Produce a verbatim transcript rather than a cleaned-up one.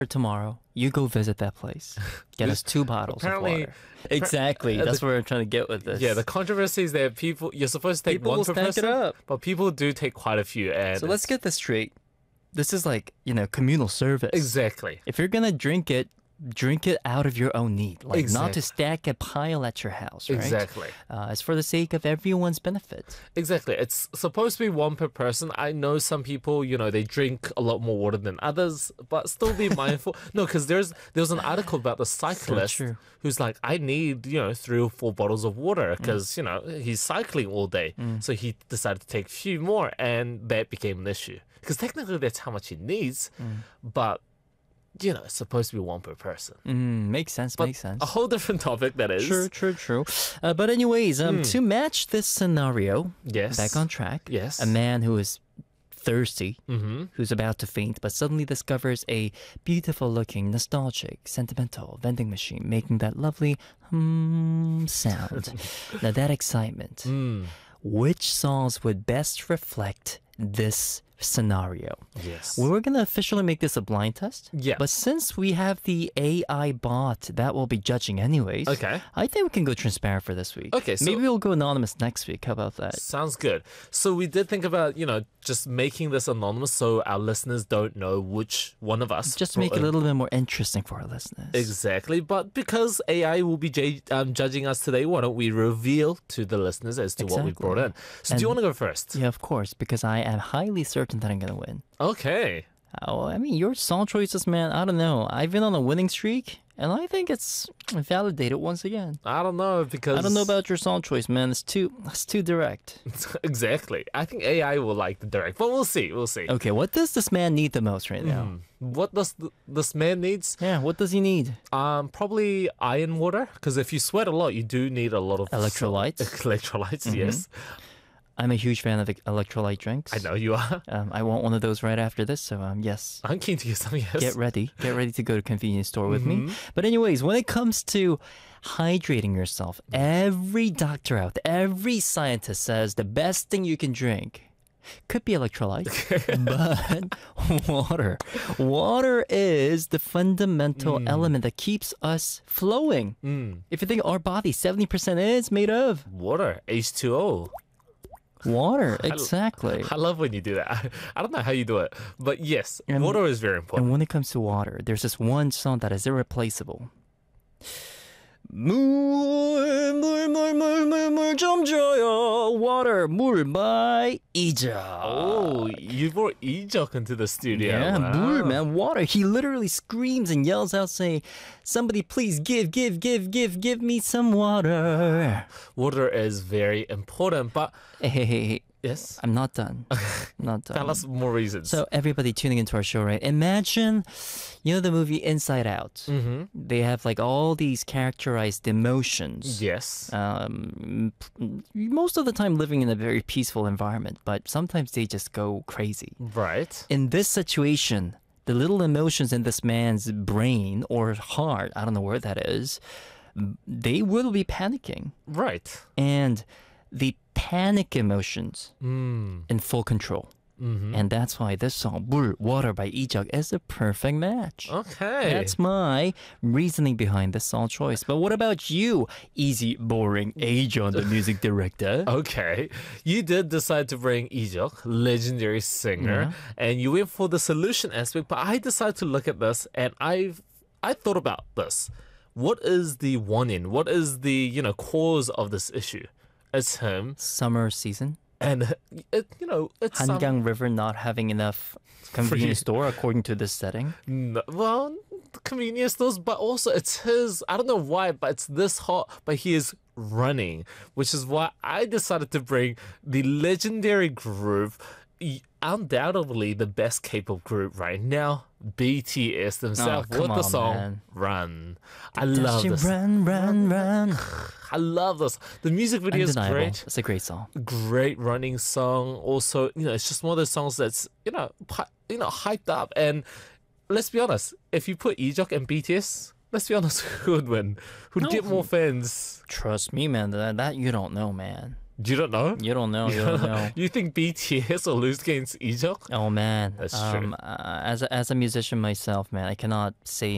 tomorrow, you go visit that place. Get us two bottles Apparently- of water. Exactly. uh, That's the- what we're trying to get with this. Yeah, the controversy is that people you're supposed to take People one will per stack person, it up. but people do take quite a few. And So let's it's- get this straight. This is like, you know, communal service. exactly. If you're going to drink it, drink it out of your own need. Like not Exact- to stack a pile at your house, right? Exactly. Uh, it's for the sake of everyone's benefit. Exactly. It's supposed to be one per person. I know some people, you know, they drink a lot more water than others, but still be mindful. No, because there's there was an article about the cyclist true. who's like, I need, you know, three or four bottles of water Mm. because, you know, he's cycling all day. So he decided to take a few more, and that became an issue. Because technically that's how much he needs, Mm. but, you know, it's supposed to be one per person. Mm, makes sense, But makes sense. a whole different topic that is. True, true, true. Uh, but anyways, um, to match this scenario, Yes. back on track. Yes. A man who is thirsty, Mm-hmm. who's about to faint, but suddenly discovers a beautiful-looking, nostalgic, sentimental vending machine making that lovely hmm sound. Now that excitement, Mm. which songs would best reflect this scenario? Yes. Well, we're going to officially make this a blind test. Yeah. But since we have the A I bot that will be judging anyways, Okay. I think we can go transparent for this week. Okay, so- Maybe we'll go anonymous next week. How about that? Sounds good. So we did think about, you know, just making this anonymous so our listeners don't know which one of us. Just to make it a little bit more interesting for our listeners. Exactly. But because A I will be j- um, judging us today, why don't we reveal to the listeners as to what we Exactly. brought in? So do you And- want to go first? Yeah, of course, because I am highly certain that I'm going to win. Okay. Oh, I mean, your song choices, man, I don't know. I've been on a winning streak, and I think it's validated once again. I don't know because I don't know about your song choice, man. It's too, it's too direct. exactly. I think A I will like the direct, but we'll see. We'll see. Okay, what does this man need the most right now? Hmm. What does th- this man needs? Yeah, what does he need? Um, probably iron water because if you sweat a lot, you do need a lot of Electrolytes? electrolytes, yes. I'm a huge fan of e- electrolyte drinks. I know you are. Um, I want one of those right after this, so um, yes. I'm keen to get some. Yes. Get ready. Get ready to go to convenience store with me. Mm-hmm. But anyways, when it comes to hydrating yourself, every doctor out there, every scientist says the best thing you can drink could be electrolytes, but water. Water is the fundamental element that keeps us flowing. Mm. If you think our body, seventy percent is made of Water, H two O. water. Exactly. I love when you do that. I, I don't know how you do it, but yes, And- water is very important. And when it comes to water, there's this one song that is irreplaceable. 물, 물, 물, 물, 물, 물 좀 줘요. Water, 물 by 이적. Oh, you brought Ejok into the studio. Yeah, Wow. 물, man, water. He literally screams and yells out saying, somebody please give, give, give, give, give me some water. Water is very important, but Hey, hey, hey, hey. yes, I'm not done. I'm not done. tell us more reasons. So everybody tuning into our show, right? Imagine, you know the movie Inside Out. mm-hmm. They have like all these characterized emotions. Yes, Um, p- most of the time living in a very peaceful environment, but sometimes they just go crazy. right. In this situation, the little emotions in this man's brain or heart, I don't know where that is, m- they will be panicking. Right. And the panic emotions Mm. in full control. Mm-hmm. And that's why this song, 물, Water by Ejok, is a perfect match. Okay. That's my reasoning behind this song choice. But what about you, easy, boring Ajon, the music director? Okay, you did decide to bring Ejok, legendary singer, and you went for the solution aspect. But I decided to look at this, and I've I thought about this. What is the one in? What is the you know cause of this issue? It's him, Summer season. and it, you know it's some, Hangang River not having enough convenience store according to this setting. no, well convenience stores, but also it's his. I don't know why, but it's this hot. But he is running, which is why I decided to bring the legendary group, y- undoubtedly the best K-pop group right now, B T S themselves, Oh, come with the on, song man. "Run." I love Dash it, this. Run, run, run. I love this. The music video is Undeniable. great. It's a great song. Great running song. Also, you know, it's just one of those songs that's you know, pi- you know, hyped up. And let's be honest, if you put Ejok and B T S, let's be honest, who would win? Who'd No. get more fans? Trust me, man. That, that you don't know, man. You don't know? You don't know. You don't know. You think B T S will lose against Ijeok? Oh man. That's um, true. Uh, as a, as a musician myself, man, I cannot say